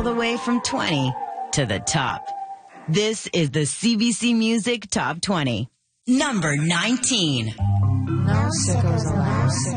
the way from 20 to the top. This is the CBC Music Top 20. Number 19. No sickos allowed.